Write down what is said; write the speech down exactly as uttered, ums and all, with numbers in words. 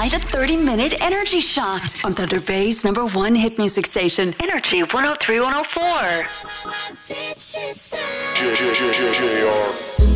Tonight at thirty minute Energy Shot on Thunder Bay's number one hit music station, Energy one oh three point one oh four. What did she say?